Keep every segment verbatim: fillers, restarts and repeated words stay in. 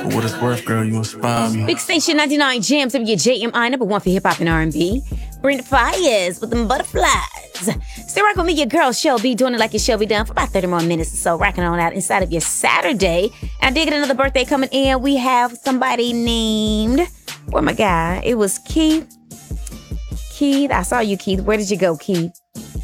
For what it's worth, girl, you inspire me. Big Station ninety-nine Jams, W J M I, number one for hip-hop and R and B. Brent Fires with them butterflies. Stay rock with me, your girl Shelby, doing it like it shall be done for about thirty more minutes or so, rocking on out inside of your Saturday. And I did get another birthday coming in. We have somebody named, where my guy? It was Keith. Keith, I saw you, Keith. Where did you go, Keith?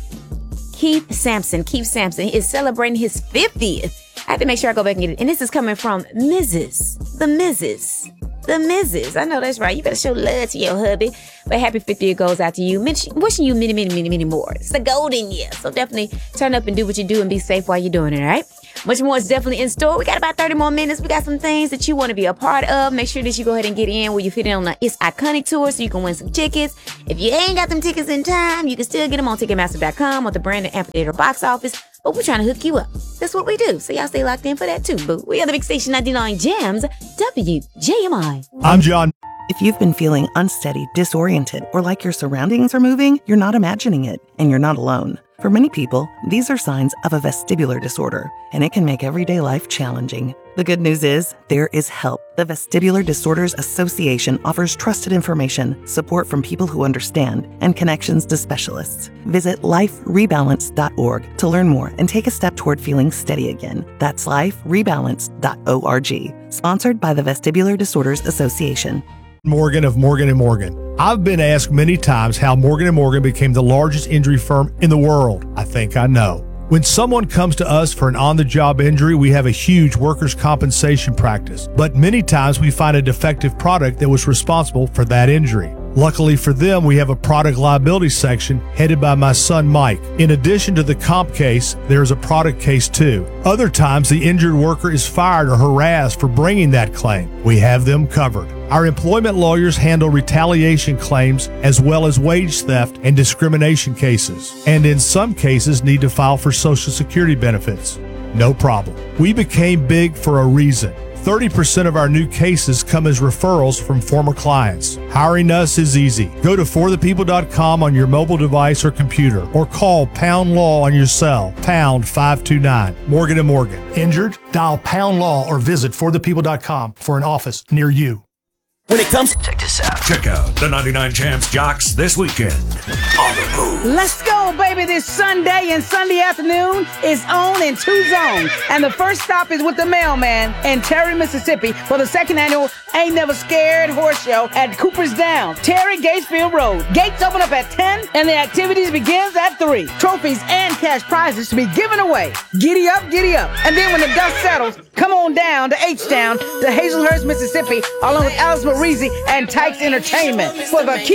Keith Sampson. Keith Sampson is celebrating his fiftieth. I have to make sure I go back and get it. And this is coming from Missus The Missus The Missus I know that's right. You better show love to your hubby. But happy fiftieth goes out to you. Wishing you many, many, many, many more. It's the golden year. So definitely turn up and do what you do and be safe while you're doing it, all right? Much more is definitely in store. We got about thirty more minutes. We got some things that you want to be a part of. Make sure that you go ahead and get in where you fit in on the It's Iconic tour so you can win some tickets. If you ain't got them tickets in time, you can still get them on Ticketmaster dot com or the Brandon Amphitheater box office. But we're trying to hook you up. That's what we do. So y'all stay locked in for that too, boo. We are the Big Station ninety-nine Jams, W J M I. I'm John. If you've been feeling unsteady, disoriented, or like your surroundings are moving, you're not imagining it, and you're not alone. For many people, these are signs of a vestibular disorder, and it can make everyday life challenging. The good news is, there is help. The Vestibular Disorders Association offers trusted information, support from people who understand, and connections to specialists. Visit life rebalance dot org to learn more and take a step toward feeling steady again. That's life rebalance dot org. Sponsored by the Vestibular Disorders Association. Morgan of Morgan and Morgan. I've been asked many times how Morgan and Morgan became the largest injury firm in the world. I think I know. When someone comes to us for an on-the-job injury, we have a huge workers' compensation practice, but many times we find a defective product that was responsible for that injury. Luckily for them, we have a product liability section headed by my son Mike. In addition to the comp case, there is a product case too. Other times, the injured worker is fired or harassed for bringing that claim. We have them covered. Our employment lawyers handle retaliation claims as well as wage theft and discrimination cases, and in some cases need to file for Social Security benefits. No problem. We became big for a reason. thirty percent of our new cases come as referrals from former clients. Hiring us is easy. Go to for the people dot com on your mobile device or computer, or call Pound Law on your cell, pound five two nine. Morgan and Morgan. Injured? Dial Pound Law or visit for the people dot com for an office near you. When it comes, check this out. Check out the ninety-nine Jams Jocks this weekend on the move. Let's go, baby. This Sunday and Sunday afternoon is on in two zones. And the first stop is with the mailman in Terry, Mississippi for the second annual Ain't Never Scared Horse Show at Cooper's Down, Terry Gatesfield Road. Gates open up at ten and the activities begins at three. Trophies and cash prizes to be given away. Giddy up, giddy up. And then when the dust settles, come on down to H-Town to Hazelhurst, Mississippi, along with Alice Marizzi and Tykes Entertainment for the Key